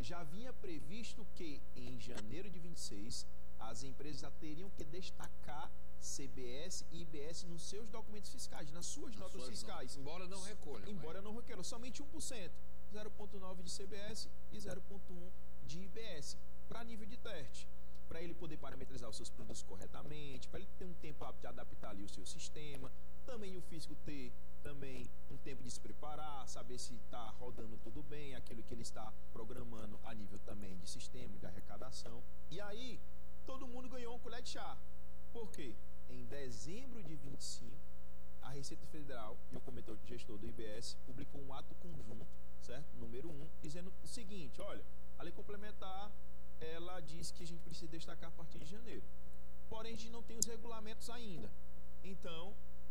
já vinha previsto que em janeiro de 26 as empresas já teriam que destacar CBS e IBS nos seus documentos fiscais, nas suas notas fiscais. Embora não recolham. Embora não recolham, somente 1%, 0,9% de CBS e 0,1% de IBS, para nível de teste, para ele poder parametrizar os seus produtos corretamente, para ele ter um tempo hábil de adaptar ali o seu sistema, também o fisco ter também um tempo de se preparar, saber se está rodando tudo bem, aquilo que ele está programando a nível também de sistema, de arrecadação. E aí, todo mundo ganhou uma colher de chá. Por quê? Em dezembro de 25, a Receita Federal e o Comitê Gestor do IBS publicou um ato conjunto, certo? Número 1, dizendo o seguinte: olha, a lei complementar, ela diz que a gente precisa destacar a partir de janeiro. Porém, a gente não tem os regulamentos ainda. Então,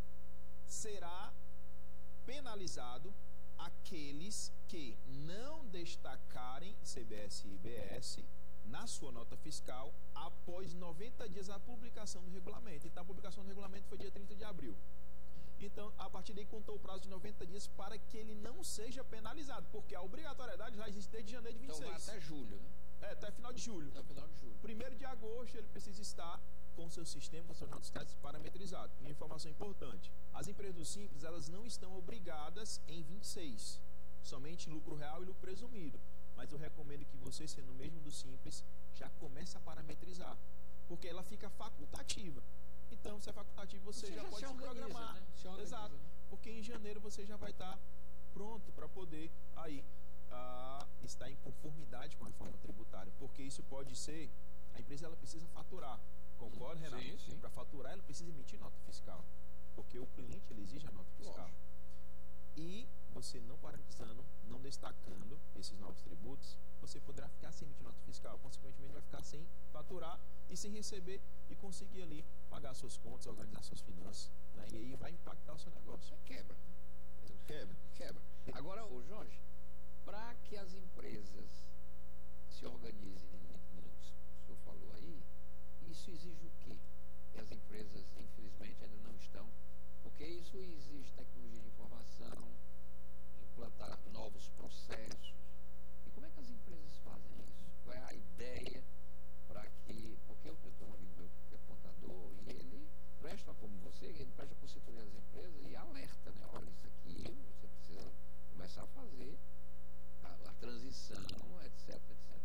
será penalizado aqueles que não destacarem CBS e IBS na sua nota fiscal após 90 dias da publicação do regulamento. Então, a publicação do regulamento foi dia 30 de abril. Então, a partir daí, contou o prazo de 90 dias para que ele não seja penalizado, porque a obrigatoriedade já existe desde janeiro de 26. Então, vai até julho, né? Até final de julho. Até final de julho. 1º de agosto, ele precisa estar com o seu sistema, com seus notas fiscais parametrizados. E informação importante: as empresas do Simples, elas não estão obrigadas em 26, somente lucro real e lucro presumido. Mas eu recomendo que você, sendo mesmo do Simples, já comece a parametrizar, porque ela fica facultativa. Então, se é facultativo, você já pode se programar. Né? Exato. Né? Porque em janeiro você já vai estar pronto para poder aí estar em conformidade com a reforma tributária. Porque isso pode ser, a empresa ela precisa faturar. Concorda, Renato? Sim, sim. Para faturar, ela precisa emitir nota fiscal. Porque o cliente ele exige a nota fiscal. Lógico. E você não parametrizando, não destacando esses novos tributos, você poderá ficar sem emitir nota fiscal. Consequentemente, vai ficar sem faturar e sem receber e conseguir ali pagar suas contas, organizar suas finanças. Né? E aí vai impactar o seu negócio. Você quebra. Quebra. Agora, ô Jorge, para que as empresas se organizem, o senhor falou aí, isso exige o quê? E as empresas, infelizmente, ainda não estão. Porque isso exige tecnologia de informação, implantar novos processos. E como é que as empresas fazem isso? Qual é a ideia para que... Porque eu tenho um amigo meu que é contador e ele presta, como você, ele presta consultoria às empresas e alerta, né? Olha, isso aqui você precisa começar a fazer a transição, etc.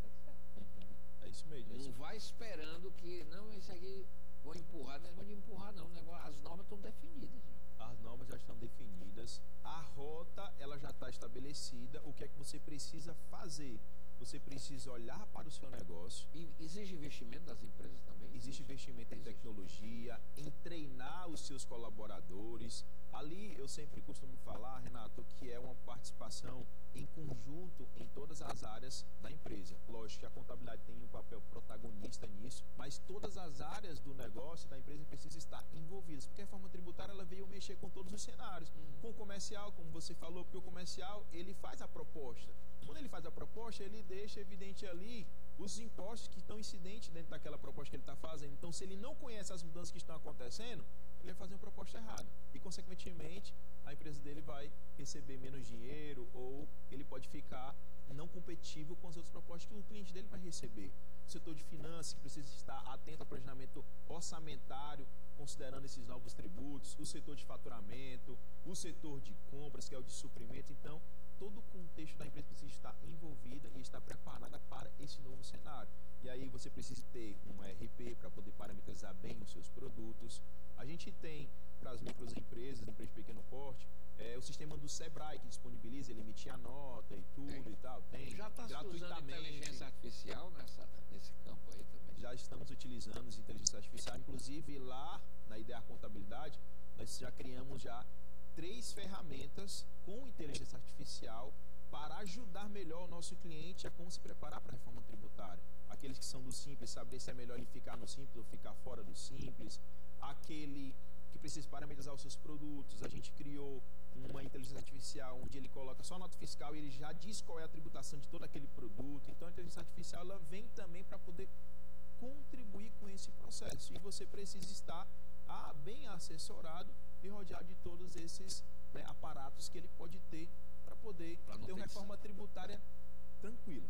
É isso mesmo. Não vai esperando que, não, isso aqui vou empurrar, não é de empurrar não, as normas estão definidas já. As normas já estão definidas, a rota ela já está estabelecida, o que é que você precisa fazer? Você precisa olhar para o seu negócio. E exige investimento das empresas também? Existe investimento em tecnologia, em treinar os seus colaboradores. Ali eu sempre costumo falar, Renato, que é uma participação em conjunto em todas as áreas da empresa. Lógico que a contabilidade tem um papel protagonista nisso, mas todas as áreas do negócio da empresa precisam estar envolvidas, porque a reforma tributária ela veio mexer com todos os cenários. Com o comercial, como você falou, porque o comercial ele faz a proposta. Quando ele faz a proposta, ele deixa evidente ali os impostos que estão incidentes dentro daquela proposta que ele está fazendo. Então, se ele não conhece as mudanças que estão acontecendo, ele vai fazer uma proposta errada. E, consequentemente, a empresa dele vai receber menos dinheiro ou ele pode ficar não competitivo com as outras propostas que o cliente dele vai receber. O setor de finanças, que precisa estar atento ao planejamento orçamentário, considerando esses novos tributos, o setor de faturamento, o setor de compras, que é o de suprimento. Então, todo o contexto da empresa precisa estar envolvida e estar preparada para esse novo cenário. E aí você precisa ter um ERP para poder parametrizar bem os seus produtos. A gente tem para as microempresas, empresas de pequeno porte, o sistema do Sebrae que disponibiliza, ele emitir a nota e tudo e tal. Tem já está usando inteligência artificial nesse campo aí também? Já estamos utilizando inteligência artificial, inclusive lá na Idear Contabilidade, nós já criamos já 3 ferramentas com inteligência artificial para ajudar melhor o nosso cliente a como se preparar para a reforma tributária. Aqueles que são do Simples, saber se é melhor ele ficar no Simples ou ficar fora do Simples. Aquele que precisa parametrizar os seus produtos, a gente criou uma inteligência artificial onde ele coloca só a nota fiscal e ele já diz qual é a tributação de todo aquele produto. Então a inteligência artificial ela vem também para poder contribuir com esse processo. E você precisa estar bem assessorado e rodeado de todos esses aparatos que ele pode ter para poder ter uma reforma tributária tranquila.